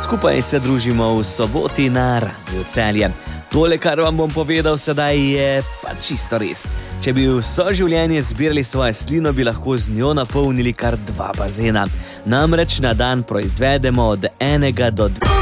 Skupaj se družimo v soboti na Radiu Celje. Tole, kar vam bom povedal sedaj, je pa čisto res. Če bi vso življenje zbirali svojo slino, bi lahko z njo napolnili kar 2 bazena. Namreč na dan proizvedemo od 1 do 2